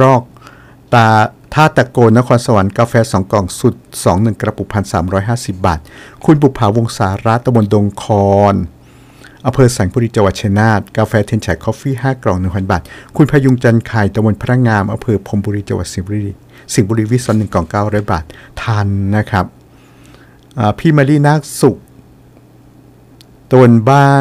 อกตาท่าตะโกนนครสวรรค์กาแฟ2กล่องสุด21กระปุก 1,350 บาทคุณบุภาวงศาระตำบลดงคอนอำเภอสังบุรีจังหวัดชัยนาทกาแฟเทนชัยคอฟฟี่5กล่อง 1,000 บาทคุณพยุงจันทร์ไข่ตำบลพระงามอำเภอพรหมบุรีจังหวัดสิงห์บุรีวิส1กล่อง900 บาททันนะครับพี่มารีนาคสุขตน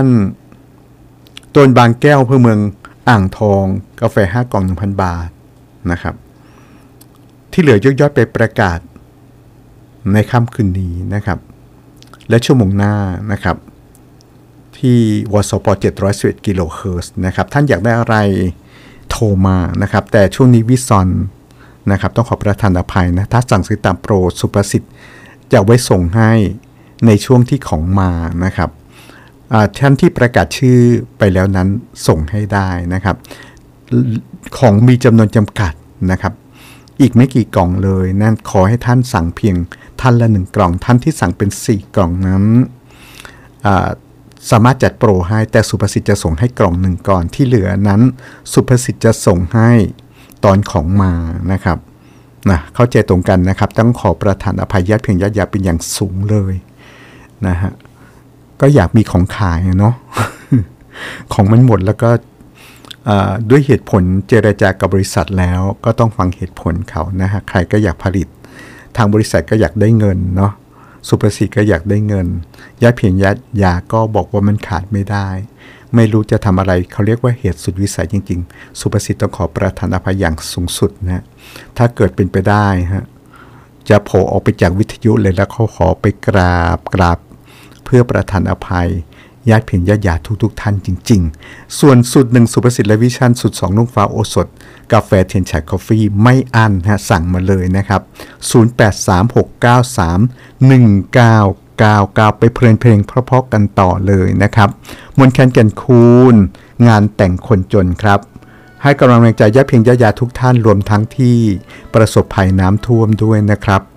บางแก้วอำเภอเมืองอ่างทองกาแฟ5กล่อง 1,000 บาทนะครับที่เหลือยอดไปประกาศในค่ำคืนนี้นะครับและชั่วโมงหน้านะครับที่วสป711กิโลเฮิรตซ์นะครับท่านอยากได้อะไรโทรมานะครับแต่ช่วงนี้วิซอนนะครับต้องขอประทานอภัยนะถ้าสั่งซื้อตามโปรสุภสิทธิ์จะไว้ส่งให้ในช่วงที่ของมานะครับท่านที่ประกาศชื่อไปแล้วนั้นส่งให้ได้นะครับของมีจำนวนจำกัดนะครับอีกไม่กี่กล่องเลยนั่นขอให้ท่านสั่งเพียงท่านละ1กล่องท่านที่สั่งเป็น4กล่องนั้นสามารถจัดโปรให้แต่สุภสิทธิ์จะส่งให้กล่อง1ก่อนที่เหลือนั้นสุภสิทธิ์จะส่งให้ตอนของมานะครับนะเข้าใจตรงกันนะครับต้องขอประทานอภัยญาติเพียงญาติยาเป็นอย่างสูงเลยนะฮะก็อยากมีของขายเนาะ ของมันหมดแล้วก็ด้วยเหตุผลเจรจากับบริษัทแล้วก็ต้องฟังเหตุผลเขานะฮะใครก็อยากผลิตทางบริษัทก็อยากได้เงินเนาะสุภสิทธิ์ก็อยากได้เงินญาติเพียงญาติยาก็บอกว่ามันขาดไม่ได้ไม่รู้จะทำอะไรเขาเรียกว่าเหตุสุดวิสัยจริงๆสุภสิทธิ์ต้องขอประทานอภัยอย่างสูงสุดนะถ้าเกิดเป็นไปได้ฮะจะโผล่ออกไปจากวิทยุเลยแล้วเขาขอไปกราบเพื่อประทานอภัยญาติเพียงญาติยาทุกท่านจริงๆส่วนสุด1สุภสิทธิ์และวิชั่นสุด2นุ่งฟ้าโอสถกาแฟเทียนชัยคอฟฟี่ไม่อั้นฮะสั่งมาเลยนะครับ0836931999ไปเพลินเพลงเพราะๆกันต่อเลยนะครับมนต์แคนแก่นคูณงานแต่งคนจนครับให้กำลังใจญาติเพียงญาติยาทุกท่านรวมทั้งที่ประสบภัยน้ำท่วมด้วยนะครับ